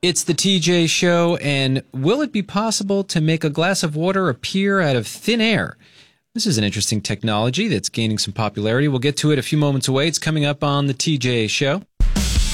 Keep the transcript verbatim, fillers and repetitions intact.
It's the T J Show, and will it be possible to make a glass of water appear out of thin air? This is an interesting technology that's gaining some popularity. We'll get to it a few moments away. It's coming up on the T J Show.